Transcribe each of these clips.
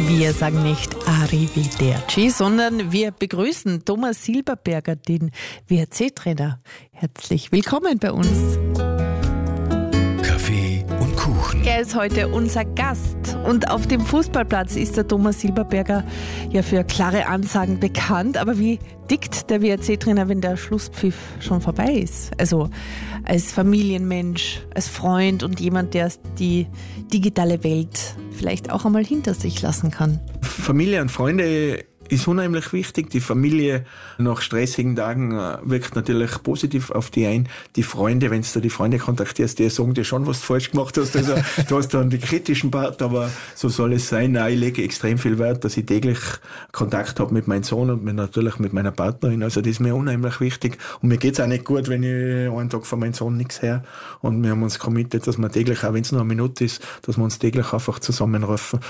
Wir sagen nicht Arrivederci, sondern wir begrüßen Thomas Silberberger, den WRC-Trainer. Herzlich willkommen bei uns. Kaffee und Kuchen. Er ist heute unser Gast und auf dem Fußballplatz ist der Thomas Silberberger ja für klare Ansagen bekannt. Aber wie tickt der WRC-Trainer, wenn der Schlusspfiff schon vorbei ist? Also als Familienmensch, als Freund und jemand, der die digitale Welt vielleicht auch einmal hinter sich lassen kann. Familie und Freunde ist unheimlich wichtig. Die Familie nach stressigen Tagen wirkt natürlich positiv auf die ein. Die Freunde, wenn du die Freunde kontaktierst, die sagen dir schon, was du falsch gemacht hast. Also du hast dann den kritischen Part, aber so soll es sein. Nein, ich lege extrem viel Wert, dass ich täglich Kontakt habe mit meinem Sohn und natürlich mit meiner Partnerin. Also das ist mir unheimlich wichtig. Und mir geht's auch nicht gut, wenn ich einen Tag von meinem Sohn nichts höre. Und wir haben uns committed, dass wir täglich, auch wenn es nur eine Minute ist, dass wir uns täglich einfach zusammenrufen.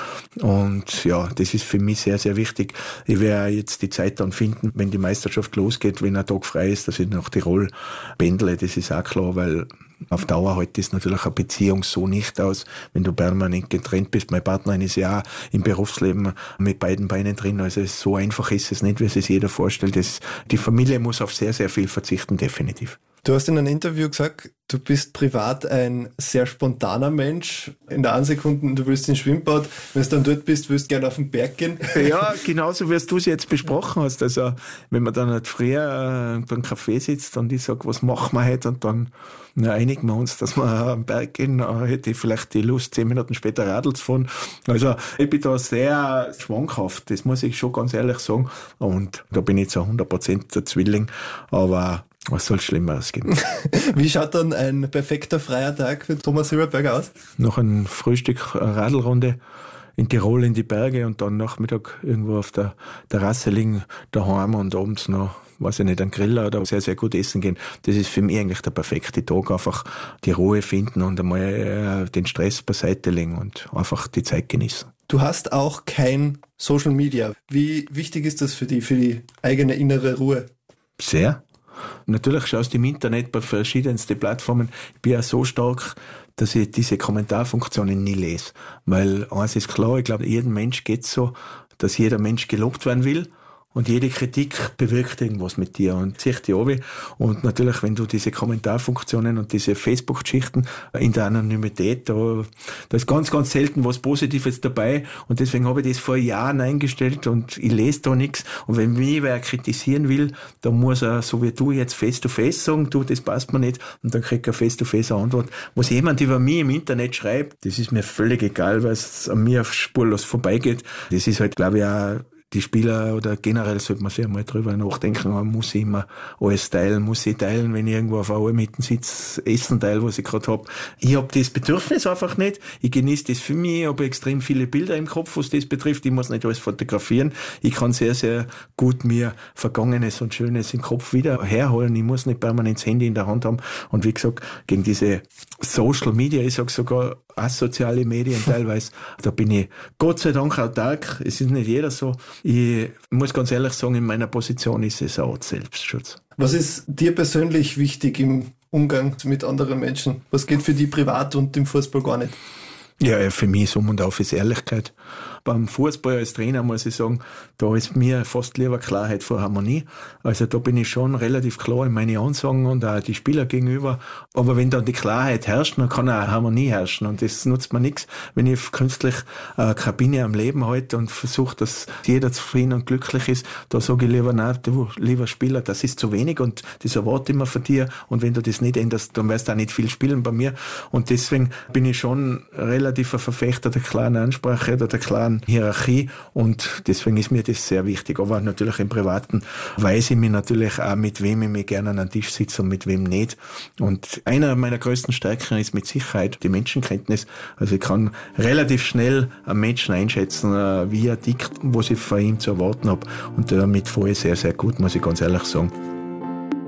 Und ja, das ist für mich sehr, sehr wichtig. Ich werde jetzt die Zeit dann finden, wenn die Meisterschaft losgeht, wenn ein Tag frei ist, dass ich nach Tirol pendle. Das ist auch klar, weil auf Dauer hält das natürlich eine Beziehung so nicht aus, wenn du permanent getrennt bist. Meine Partnerin ist ja auch im Berufsleben mit beiden Beinen drin, also so einfach ist es nicht, wie es sich jeder vorstellt. Die Familie muss auf sehr, sehr viel verzichten, definitiv. Du hast in einem Interview gesagt, du bist privat ein sehr spontaner Mensch. In der einen Sekunde, du willst ins Schwimmbad, wenn du dann dort bist, willst du gerne auf den Berg gehen. Ja, genauso wie du es jetzt besprochen hast. Also, wenn man dann halt früher beim Café sitzt und ich sage, was machen wir heute? Und dann einigen wir uns, dass wir am Berg gehen. Dann hätte ich vielleicht die Lust, 10 Minuten später Radl zu fahren. Also, ich bin da sehr schwankhaft, das muss ich schon ganz ehrlich sagen. Und da bin ich zu 100% der Zwilling. Aber was soll Schlimmeres geben? Wie schaut dann ein perfekter freier Tag für Thomas Silberberger aus? Nach einem Frühstück, eine Radlrunde in Tirol in die Berge und dann Nachmittag irgendwo auf der Terrasse liegen, daheim und abends noch, weiß ich nicht, einen Griller oder sehr, sehr gut essen gehen. Das ist für mich eigentlich der perfekte Tag. Einfach die Ruhe finden und einmal den Stress beiseite legen und einfach die Zeit genießen. Du hast auch kein Social Media. Wie wichtig ist das für die eigene innere Ruhe? Sehr. Natürlich schaust du im Internet bei verschiedensten Plattformen. Ich bin ja so stark, dass ich diese Kommentarfunktionen nie lese. Weil eins ist klar, ich glaube, jedem Mensch geht's so, dass jeder Mensch gelobt werden will. Und jede Kritik bewirkt irgendwas mit dir und zieht dich runter. Und natürlich, wenn du diese Kommentarfunktionen und diese Facebook-Geschichten in der Anonymität, da ist ganz, ganz selten was Positives dabei. Und deswegen habe ich das vor Jahren eingestellt und ich lese da nichts. Und wenn mich wer kritisieren will, dann muss er, so wie du jetzt face-to-face sagen, du, das passt mir nicht. Und dann kriegt er face-to-face eine Antwort. Was jemand über mich im Internet schreibt, das ist mir völlig egal, weil es an mir spurlos vorbeigeht. Das ist halt, glaube ich, auch die Spieler oder generell sollte man sich einmal drüber nachdenken, muss ich immer alles teilen, muss ich teilen, wenn ich irgendwo auf einer Mitten sitze, Essen teile, was ich gerade habe. Ich habe das Bedürfnis einfach nicht. Ich genieße das für mich, ich habe extrem viele Bilder im Kopf, was das betrifft. Ich muss nicht alles fotografieren. Ich kann sehr, sehr gut mir Vergangenes und Schönes im Kopf wieder herholen. Ich muss nicht permanent das Handy in der Hand haben. Und wie gesagt, gegen diese Social Media, ich sage sogar asoziale Medien teilweise, da bin ich Gott sei Dank autark. Es ist nicht jeder so. Ich muss ganz ehrlich sagen, in meiner Position ist es auch Selbstschutz. Was ist dir persönlich wichtig im Umgang mit anderen Menschen? Was geht für dich privat und im Fußball gar nicht? Ja, für mich ist um und auf ist Ehrlichkeit. Beim Fußball als Trainer muss ich sagen, da ist mir fast lieber Klarheit vor Harmonie. Also da bin ich schon relativ klar in meine Ansagen und auch die Spieler gegenüber. Aber wenn dann die Klarheit herrscht, dann kann auch Harmonie herrschen. Und das nutzt mir nichts, wenn ich künstlich eine Kabine am Leben halte und versuche, dass jeder zufrieden und glücklich ist. Da sage ich lieber, nein, du, lieber Spieler, das ist zu wenig und das erwarte ich immer von dir. Und wenn du das nicht änderst, dann wirst du auch nicht viel spielen bei mir. Und deswegen bin ich schon relativ ein Verfechter der klaren Ansprache oder der klaren Hierarchie und deswegen ist mir das sehr wichtig. Aber natürlich im Privaten weiß ich mir natürlich auch, mit wem ich mich gerne an einen Tisch sitze und mit wem nicht. Und einer meiner größten Stärken ist mit Sicherheit die Menschenkenntnis. Also ich kann relativ schnell einen Menschen einschätzen, wie er tickt, was ich von ihm zu erwarten habe. Und damit fahre ich sehr, sehr gut, muss ich ganz ehrlich sagen.